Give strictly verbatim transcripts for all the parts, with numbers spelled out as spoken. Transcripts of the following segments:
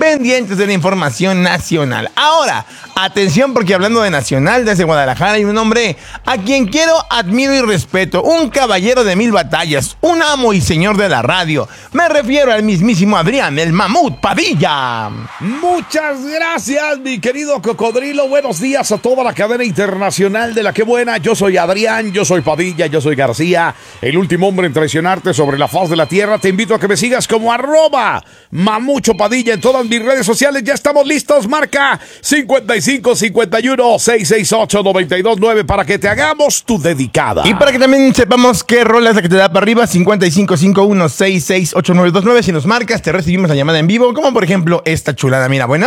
pendientes de la información nacional. Ahora, atención, porque hablando de nacional, desde Guadalajara hay un hombre a quien quiero, admiro y respeto, un caballero de mil batallas, un amo y señor de la radio. Me refiero al mismísimo Adrián, el Mamut Padilla. Muchas gracias, mi querido cocodrilo. Buenos días a toda la cadena internacional de La Que Buena. Yo soy Adrián, yo soy Padilla, yo soy García, el último hombre en traicionarte sobre la faz de la tierra. Te invito a que me sigas como arroba Mamucho Padilla en todas mis redes sociales. Ya estamos listos. Marca cincuenta y cinco cincuenta y uno seiscientos sesenta y ocho noventa y dos nueve para que te hagamos tu dedicada. Y para que también sepamos qué rola es la que te da para arriba, cincuenta y cinco cincuenta y uno sesenta y seis ocho nueve dos nueve. Si nos marcas, te recibimos la llamada en vivo, como por ejemplo esta chulada. Mira, bueno.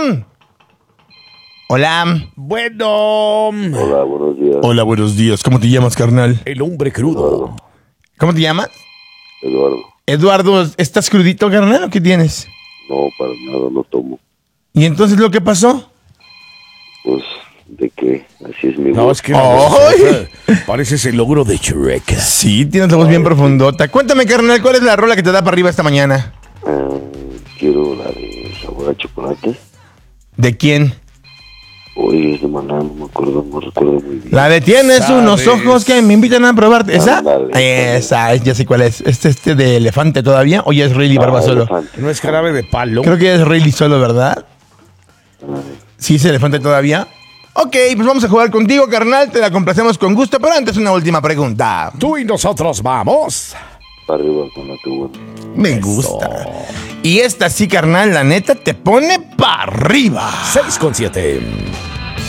Hola. Bueno. Hola, buenos días. Hola, buenos días. ¿Cómo te llamas, carnal? El hombre crudo. Eduardo. ¿Cómo te llamas? Eduardo. Eduardo, ¿estás crudito, carnal, o qué tienes? No, para nada, no tomo. ¿Y entonces lo que pasó? Pues, ¿de qué? Así es mi No, voz. es que ¡Ay! pareces el logro de Shrek. Sí, tienes la voz bien profundota. Cuéntame, carnal, ¿cuál es la rola que te da para arriba esta mañana? Ah, quiero la de sabor a chocolate. ¿De quién? Hoy es de Maná, no me acuerdo, no recuerdo muy bien. La de tienes ¿Sabes? unos ojos que me invitan a probar. ¿Esa? Ándale, Esa, ya sé cuál es. ¿Este este de elefante todavía o ya es Rayleigh Ah, Barba solo? elefante. ¿No es jarabe de palo? Creo que ya es Rayleigh solo, ¿verdad? Ah, Sí, es elefante todavía. Ok, pues vamos a jugar contigo, carnal. Te la complacemos con gusto, pero antes una última pregunta. Tú y nosotros vamos. para arriba con La Que Buena. Me gusta. Y esta sí, carnal, la neta te pone para arriba. seis con siete.